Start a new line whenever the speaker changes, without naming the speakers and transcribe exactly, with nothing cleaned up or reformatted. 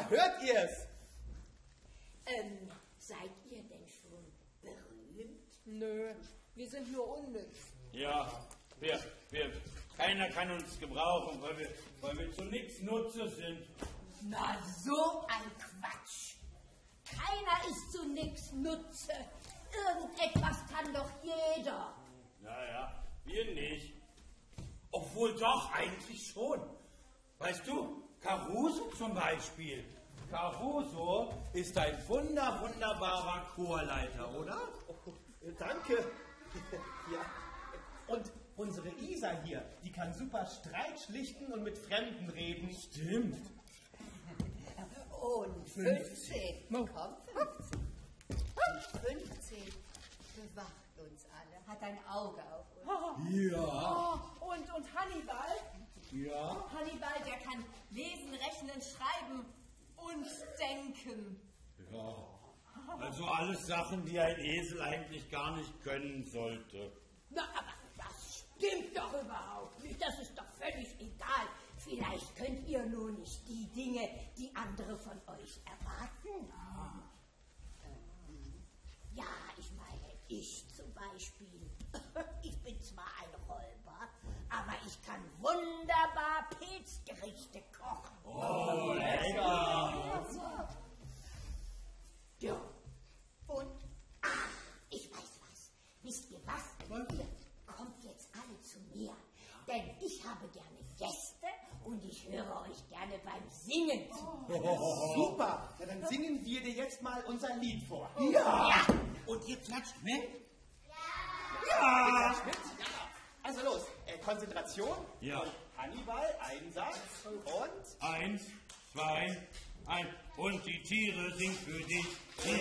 Da hört ihr's.
Ähm, seid ihr denn schon berühmt?
Nö, wir sind nur unnütz.
Ja, wir, wir, keiner kann uns gebrauchen, weil wir, weil wir zu nichts Nutze sind.
Na, so ein Quatsch. Keiner ist zu nix Nutze. Irgendetwas kann doch jeder.
Ja, ja, wir nicht. Obwohl doch, eigentlich schon. Weißt du, Caruso zum Beispiel. Caruso ist ein wunder, wunderbarer Chorleiter, oder?
Oh, danke. Ja. Und unsere Isa hier, die kann super Streit schlichten und mit Fremden reden.
Stimmt.
Und fünfzehn. Komm, fünfzehn. fünfzehn bewacht uns alle, hat ein Auge auf uns.
Ja.
Oh, und, und Hannibal?
Ja.
Hannibal, der kann lesen, rechnen, schreiben und denken.
Ja. Also alles Sachen, die ein Esel eigentlich gar nicht können sollte.
Na, aber das stimmt doch überhaupt nicht. Das ist doch völlig egal. Vielleicht könnt ihr nur nicht die Dinge, die andere von euch erwarten. Ja, ich meine, ich zum Beispiel. Ich bin zwar ein Räuber, aber ich kann wunderbar Pilzgerichte kochen.
Oh, lecker!
Ja. Und, ach, ich weiß was. Wisst ihr was? Ihr kommt jetzt alle zu mir. Denn ich habe gerne Gäste und ich höre euch gerne beim Singen zu.
Oh, super. Ja, dann singen wir dir jetzt mal unser Lied vor.
Ja! ja. Und ihr klatscht mit? Ja!
Ja! Also los, äh, Konzentration.
Ja.
Und Hannibal, Einsatz und...
Eins, zwei, ein. Und die Tiere sind für dich.